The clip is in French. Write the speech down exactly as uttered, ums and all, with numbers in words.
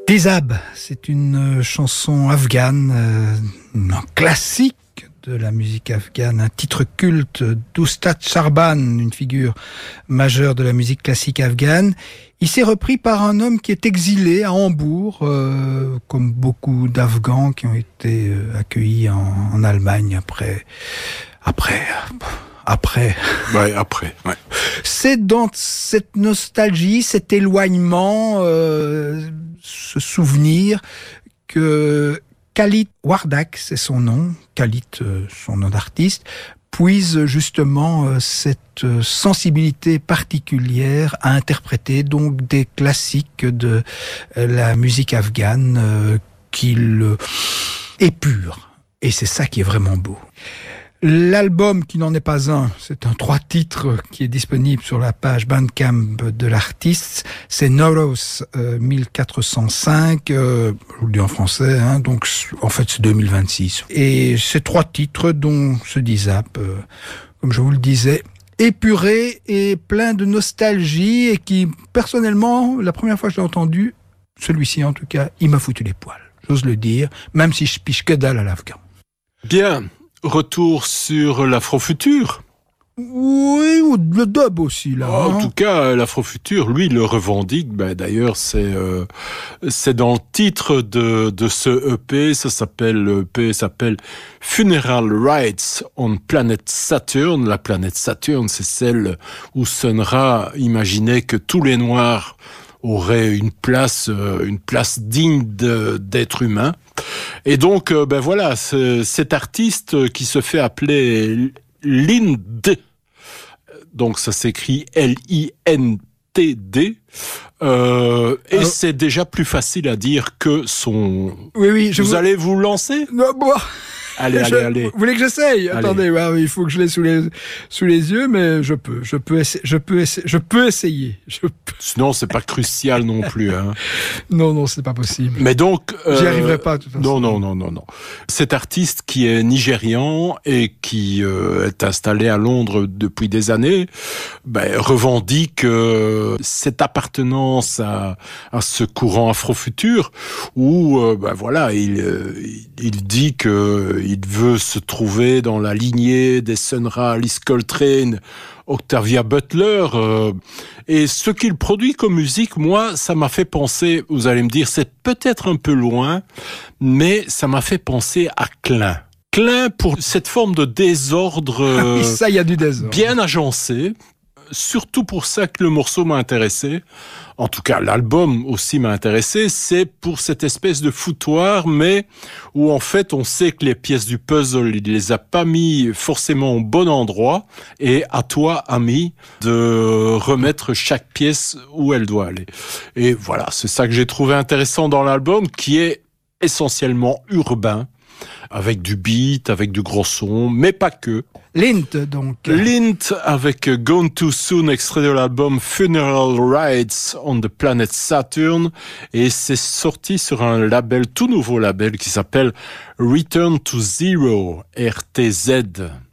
Tezab, c'est une chanson afghane, euh, un classique de la musique afghane, un titre culte d'Oustad Sharban, une figure majeure de la musique classique afghane. Il s'est repris par un homme qui est exilé à Hambourg, euh, comme beaucoup d'Afghans qui ont été euh, accueillis en, en Allemagne après, après, après. Ouais, après, ouais. C'est dans cette nostalgie, cet éloignement, euh, ce souvenir que Khalid Wardak, c'est son nom, Khalid, euh, son nom d'artiste, puise justement euh, cette sensibilité particulière à interpréter donc des classiques de euh, la musique afghane euh, qu'il euh, épure. Et c'est ça qui est vraiment beau. L'album, qui n'en est pas un, c'est un trois titres qui est disponible sur la page Bandcamp de l'artiste. C'est Nowruz euh, mille quatre cent cinq, euh, je vous le dis en français, hein, donc en fait c'est deux mille vingt-six. Et ces trois titres dont ce Tezab, euh, comme je vous le disais, épuré et plein de nostalgie et qui, personnellement, la première fois que je l'ai entendu, celui-ci en tout cas, il m'a foutu les poils, j'ose le dire, même si je piche que dalle à l'afghan. Bien. Retour sur l'afrofutur. Oui, ou le dub aussi, là. Oh, hein. En tout cas, l'afrofutur, lui, le revendique. Ben, d'ailleurs, c'est euh, c'est dans le titre de de ce E P. Ça s'appelle le E P s'appelle Funeral Rites on Planet Saturn. La planète Saturne, c'est celle où Sun Ra imaginait que tous les Noirs auraient une place, euh, une place digne de, d'être humain. Et donc, euh, ben voilà, cet artiste qui se fait appeler Lind, donc ça s'écrit L I N T D, euh, et Alors, c'est déjà plus facile à dire que son... Oui, oui, je vous, vous allez vous lancer? Non, bon. Allez, je... allez, allez. Vous voulez que j'essaye? Allez. Attendez, ouais, il faut que je l'ai sous les sous les yeux, mais je peux, je peux essayer, je peux essayer, je peux essayer. Je peux... Sinon, c'est pas crucial non plus. Hein. Non, non, c'est pas possible. Mais donc, euh, j'y arriverai pas. De toute façon. Non, non, non, non, non. Cet artiste qui est nigérian et qui euh, est installé à Londres depuis des années, ben, revendique euh, cette appartenance à, à ce courant afrofutur où, euh, ben voilà, il, euh, il dit que il veut se trouver dans la lignée des Sun Ra, Alice Coltrane, Octavia Butler, euh, et ce qu'il produit comme musique, moi, ça m'a fait penser, vous allez me dire, c'est peut-être un peu loin, mais ça m'a fait penser à Klein. Klein pour cette forme de désordre euh, ça, il y a du désordre. Bien agencé, surtout pour ça que le morceau m'a intéressé. En tout cas, l'album aussi m'a intéressé, c'est pour cette espèce de foutoir, mais où en fait on sait que les pièces du puzzle, il les a pas mis forcément au bon endroit, et à toi, ami, de remettre chaque pièce où elle doit aller. Et voilà, c'est ça que j'ai trouvé intéressant dans l'album, qui est essentiellement urbain, avec du beat, avec du gros son, mais pas que. Lint, donc. Lint avec Gone Too Soon, extrait de l'album Funeral Rites on the Planet Saturn, et c'est sorti sur un label, tout nouveau label, qui s'appelle Return to Zero, R T Z.